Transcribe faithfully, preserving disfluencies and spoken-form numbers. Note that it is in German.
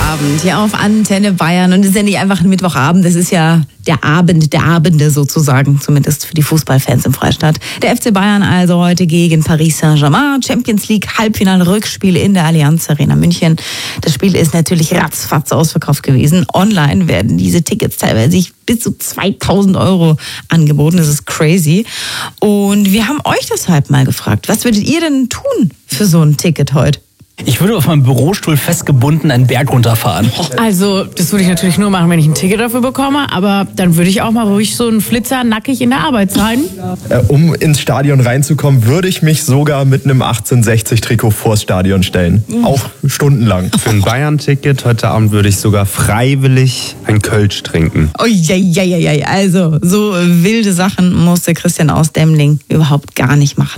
Mittwochabend hier auf Antenne Bayern. Und es ist ja nicht einfach ein Mittwochabend, das ist ja der Abend der Abende sozusagen, zumindest für die Fußballfans im Freistaat. Der F C Bayern also heute gegen Paris Saint-Germain, Champions League Halbfinale-Rückspiel in der Allianz Arena München. Das Spiel ist natürlich ratzfatz ausverkauft gewesen. Online werden diese Tickets teilweise bis zu zweitausend Euro angeboten. Das ist crazy. Und wir haben euch deshalb mal gefragt, was würdet ihr denn tun für so ein Ticket heute? Ich würde auf meinem Bürostuhl festgebunden einen Berg runterfahren. Also, das würde ich natürlich nur machen, wenn ich ein Ticket dafür bekomme. Aber dann würde ich auch mal ruhig so einen Flitzer nackig in der Arbeit sein. Äh, um ins Stadion reinzukommen, würde ich mich sogar mit einem achtzehnhundertsechzig-Trikot vors Stadion stellen. Mhm. Auch stundenlang. Für ein Bayern-Ticket heute Abend würde ich sogar freiwillig ein Kölsch trinken. Oh ja, ja, ja, ja. Also, so wilde Sachen musste Christian aus Demling überhaupt gar nicht machen.